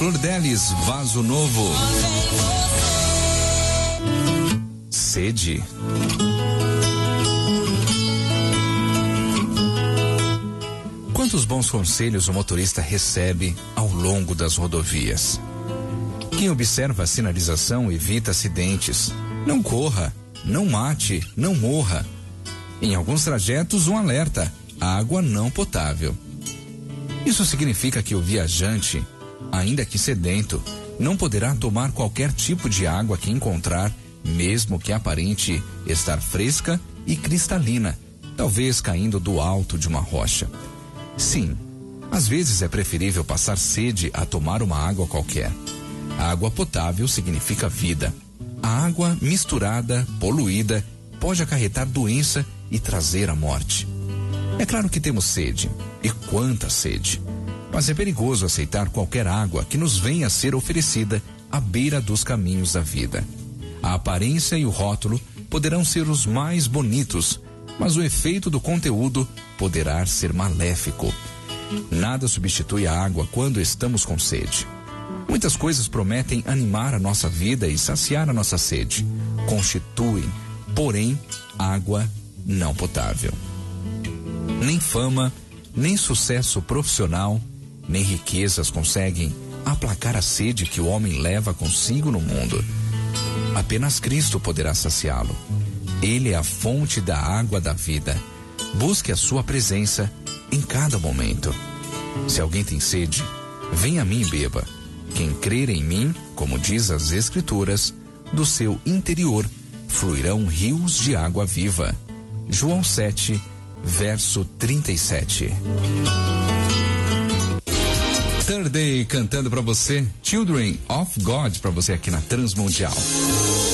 Flor Delis, Vaso Novo. Sede. Quantos bons conselhos o motorista recebe ao longo das rodovias? Quem observa a sinalização evita acidentes. Não corra, não mate, não morra. Em alguns trajetos, um alerta: água não potável. Isso significa que o viajante, ainda que sedento, não poderá tomar qualquer tipo de água que encontrar, mesmo que aparente estar fresca e cristalina, talvez caindo do alto de uma rocha. Sim, às vezes é preferível passar sede a tomar uma água qualquer. A água potável significa vida. A água misturada, poluída, pode acarretar doença e trazer a morte. É claro que temos sede, e quanta sede. Mas é perigoso aceitar qualquer água que nos venha a ser oferecida à beira dos caminhos da vida. A aparência e o rótulo poderão ser os mais bonitos, mas o efeito do conteúdo poderá ser maléfico. Nada substitui a água quando estamos com sede. Muitas coisas prometem animar a nossa vida e saciar a nossa sede. Constituem, porém, água não potável. Nem fama, nem sucesso profissional, nem riquezas conseguem aplacar a sede que o homem leva consigo no mundo. Apenas Cristo poderá saciá-lo. Ele é a fonte da água da vida. Busque a sua presença em cada momento. Se alguém tem sede, venha a mim e beba. Quem crer em mim, como diz as Escrituras, do seu interior fluirão rios de água viva. João 7, verso 37. Third Day cantando pra você, Children of God, pra você aqui na Transmundial.